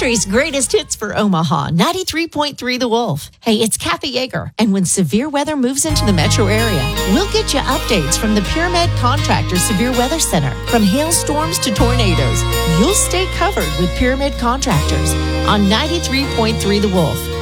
Country's greatest hits for Omaha, 93.3 The Wolf. Hey, it's Kathy Yeager. And when severe weather moves into the metro area, we'll get you updates from the Pyramid Contractors Severe Weather Center. From hailstorms to tornadoes, you'll stay covered with Pyramid Contractors on 93.3 The Wolf.